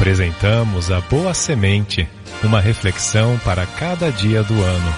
Apresentamos a Boa Semente, uma reflexão para cada dia do ano.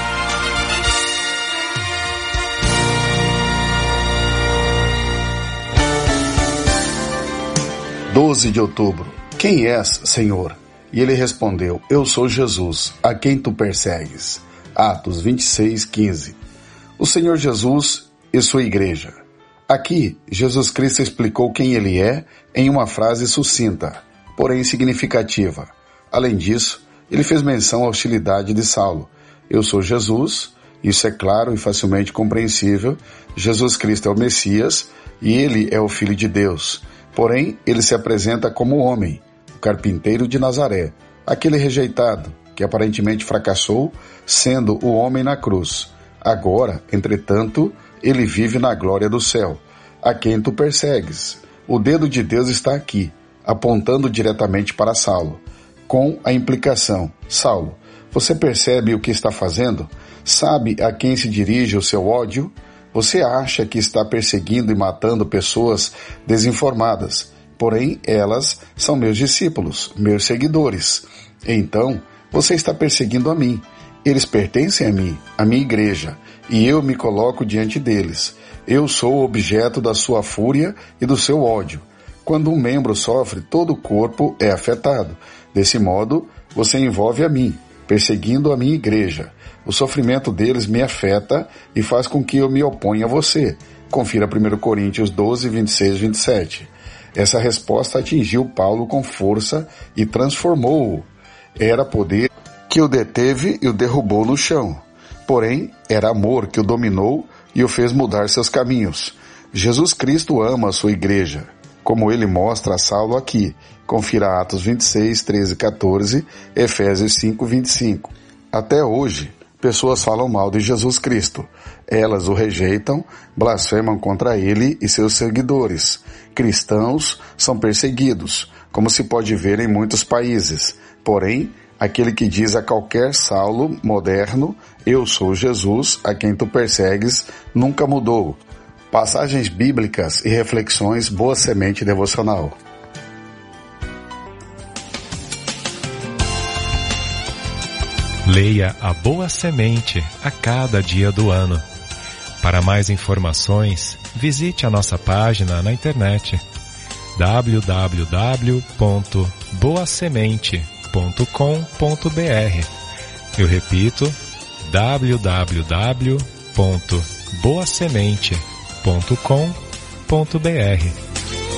(12 de outubro). Quem és, Senhor? E ele respondeu: Eu sou Jesus, a quem tu persegues. Atos 26:15. O Senhor Jesus e sua igreja. Aqui, Jesus Cristo explicou quem ele é em uma frase sucinta, porém significativa. Além disso, ele fez menção à hostilidade de Saulo. Eu sou Jesus, isso é claro e facilmente compreensível. Jesus Cristo é o Messias e ele é o Filho de Deus. Porém, ele se apresenta como homem, o carpinteiro de Nazaré, aquele rejeitado, que aparentemente fracassou, sendo o homem na cruz. Agora, entretanto, ele vive na glória do céu, a quem tu persegues. O dedo de Deus está aqui, apontando diretamente para Saulo, com a implicação: Saulo, você percebe o que está fazendo? Sabe a quem se dirige o seu ódio? Você acha que está perseguindo e matando pessoas desinformadas, porém elas são meus discípulos, meus seguidores. Então, você está perseguindo a mim. Eles pertencem a mim, a minha igreja, e eu me coloco diante deles. Eu sou o objeto da sua fúria e do seu ódio. Quando um membro sofre, todo o corpo é afetado. Desse modo, você envolve a mim, perseguindo a minha igreja. O sofrimento deles me afeta e faz com que eu me oponha a você. Confira 1 Coríntios 12, 26 e 27. Essa resposta atingiu Paulo com força e transformou-o. Era poder que o deteve e o derrubou no chão. Porém, era amor que o dominou e o fez mudar seus caminhos. Jesus Cristo ama a sua igreja, como ele mostra a Saulo aqui. Confira Atos 26, 13 e 14, Efésios 5, 25. Até hoje, pessoas falam mal de Jesus Cristo. Elas o rejeitam, blasfemam contra ele e seus seguidores. Cristãos são perseguidos, como se pode ver em muitos países. Porém, aquele que diz a qualquer Saulo moderno: Eu sou Jesus, a quem tu persegues, nunca mudou. Passagens bíblicas e reflexões Boa Semente Devocional. Leia a Boa Semente a cada dia do ano. Para mais informações, visite a nossa página na internet www.boasemente.com.br. Eu repito, www.boasemente.com.br.